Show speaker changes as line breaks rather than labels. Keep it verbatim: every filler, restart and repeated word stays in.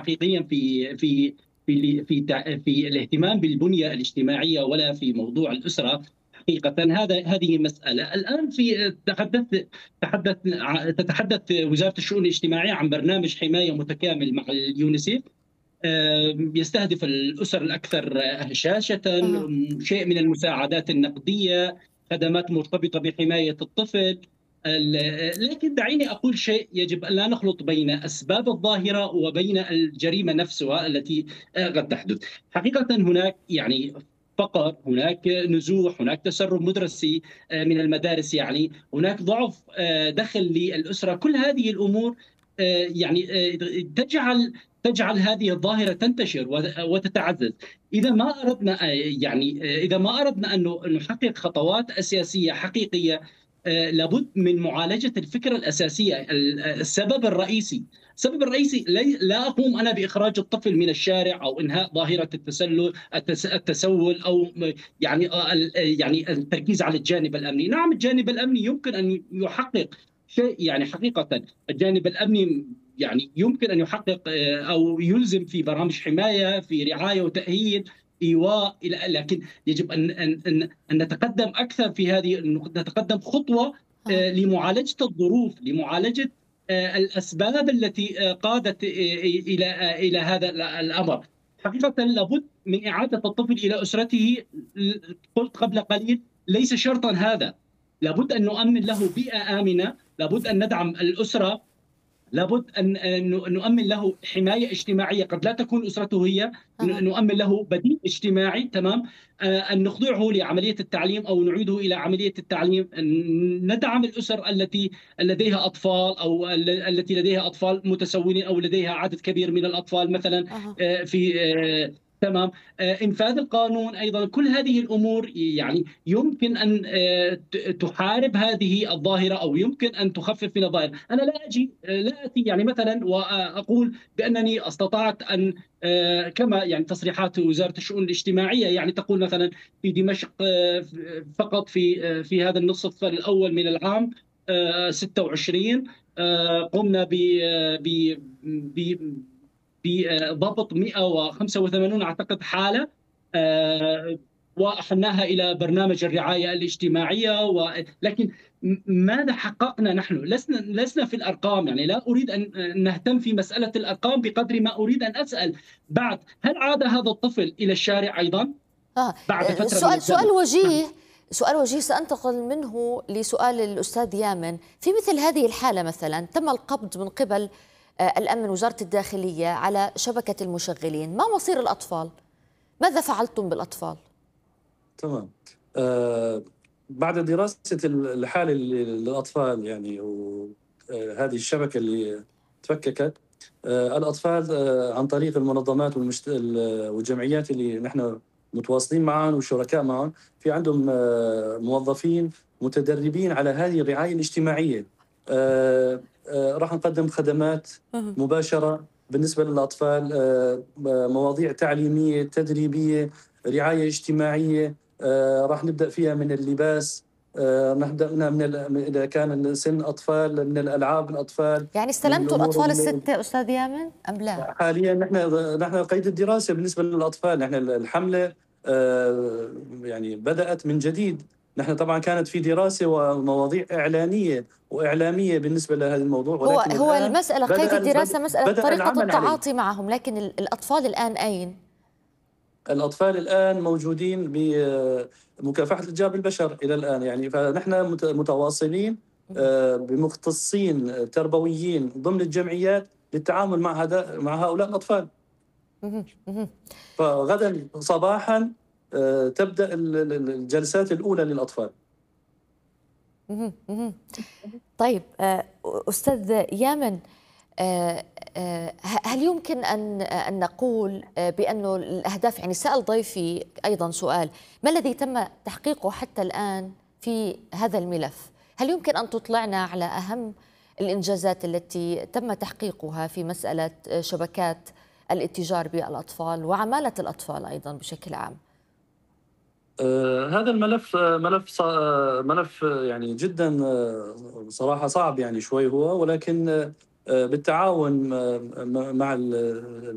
حقيقيا في في في في تع- في الاهتمام بالبنيه الاجتماعيه ولا في موضوع الاسره. حقيقه هذا هذه مساله. الان في تحدث تحدث تتحدث وزاره الشؤون الاجتماعيه عن برنامج حمايه متكامل مع اليونيسيف، آه، يستهدف الاسر الاكثر هشاشه،
اها.
شيء من المساعدات النقديه، خدمات مرتبطه بحمايه الطفل. ال- لكن دعيني اقول شيء: يجب ان لا نخلط بين اسباب الظاهره وبين الجريمه نفسها التي آه، قد تحدث. حقيقه هناك يعني فقر، هناك نزوح، هناك تسرب مدرسي آه، من المدارس، يعني هناك ضعف آه، دخل للاسره. كل هذه الامور آه، يعني آه، تجعل تجعل هذه الظاهره تنتشر وتتعزز. اذا ما اردنا يعني اذا ما اردنا ان نحقق خطوات اساسيه حقيقيه، آه، لابد من معالجه الفكره الاساسيه. السبب الرئيسي السبب الرئيسي لي- لا اقوم انا باخراج الطفل من الشارع او انهاء ظاهره التسلل التس- التسول، او يعني آه، ال- يعني التركيز على الجانب الامني. نعم، الجانب الامني يمكن ان يحقق شيء، يعني حقيقه الجانب الامني يعني يمكن ان يحقق آه، او يلزم في برامج حمايه، في رعايه وتاهيل، ايواء الى، لكن يجب ان ان ان أن نتقدم اكثر في هذه، نتقدم خطوه
اها.
آه، لمعالجه الظروف، لمعالجه آه، الاسباب التي آه، قادت آه، الى آه، الى هذا الامر. حقيقه لابد من اعاده الطفل الى اسرته. قلت قبل قليل: ليس شرطا هذا. لابد ان نؤمن له بيئه امنه، لابد ان ندعم الاسره، لابد ان نؤمن له حمايه اجتماعيه قد لا تكون اسرته هي،
اها.
نؤمن له بديل اجتماعي. تمام. آه، ان نخضعه لعمليه التعليم او نعيده الى عمليه التعليم. ندعم الاسر التي لديها اطفال، او التي لديها اطفال متسولين، او لديها عدد كبير من الاطفال مثلا
اها.
آه، في آه، تمام. آه، انفاذ القانون ايضا. كل هذه الامور يعني يمكن ان آه، تحارب هذه الظاهره، او يمكن ان تخفف من الظاهره. انا لا اجي لا اتي يعني مثلا واقول بانني استطعت ان آه، كما يعني تصريحات وزاره الشؤون الاجتماعيه يعني تقول مثلا في دمشق آه، فقط في آه، في هذا النصف الاول من العام آه، ستة وعشرين آه، قمنا ب ب ب بضبط مئة وخمسة وثمانين اعتقد حاله، آه، واحلناها الى برنامج الرعايه الاجتماعيه. ولكن ماذا حققنا نحن؟ لسنا لسنا في الارقام، يعني لا اريد ان نهتم في مساله الارقام بقدر ما اريد ان اسال: بعد هل عاد هذا الطفل الى الشارع ايضا
اه.
بعد فتره من
سؤال سؤال
الزمن؟
وجيه. سؤال وجيه سأنتقل منه لسؤال الأستاذ يامن. في مثل هذه الحالة مثلا تم القبض من قبل آه، الأمن، وزارة الداخلية، على شبكة المشغلين، ما مصير الأطفال؟ ماذا فعلتم بالأطفال؟
تمام. آه بعد دراسة الحالة للأطفال يعني، وهذه الشبكة اللي تفككت، آه الأطفال آه عن طريق المنظمات والمشت... ال- والجمعيات اللي نحن متواصلين معهم وشركاء معهم، في عندهم آه موظفين متدربين على هذه الرعاية الاجتماعية. آه آه راح نقدم خدمات
مهم.
مباشرة بالنسبة للأطفال، آه مواضيع تعليمية تدريبية رعاية اجتماعية. آه راح نبدأ فيها من اللباس، آه نبدأ منها من ال- من- إذا كان سن أطفال، من الألعاب الأطفال،
يعني
من
استلمتوا
الأمور
الأطفال
ال-
الستة أستاذ يامن أم لا؟
حاليا نحن نحن قيد الدراسة بالنسبة للأطفال. نحن الحملة آه يعني بدأت من جديد. نحن طبعا كانت في دراسة ومواضيع إعلانية وإعلامية بالنسبة لهذا الموضوع،
هو
ولكن
هو
الآن
المسألة قيد
بدأ
الدراسة مسألة
بدأ
طريقة
العمل عليه.
التعاطي معهم، لكن ال- الأطفال الآن أين؟
الأطفال الآن موجودين بمكافحة الإتجار بالبشر إلى الآن، يعني فنحن مت- متواصلين
مهم.
آه، بمختصين تربويين ضمن الجمعيات للتعامل مع هذا مع هؤلاء الأطفال.
مهم. مهم.
فغدا صباحا آه، تبدأ ال- ال- الجلسات الأولى للأطفال.
مهم. مهم. طيب آه، أستاذ يامن، آه، آه، هل يمكن أن أن نقول آه، بأنه الأهداف، يعني سأل ضيفي أيضا سؤال: ما الذي تم تحقيقه حتى الآن في هذا الملف؟ هل يمكن أن تطلعنا على أهم الإنجازات التي تم تحقيقها في مسألة آه، شبكات الاتجار بالأطفال وعمالة الأطفال أيضا بشكل عام؟
آه، هذا الملف آه، ملف ص- آه، ملف آه، يعني جدا آه، صراحة صعب يعني شوي هو، ولكن آه، بالتعاون آه، مع ال-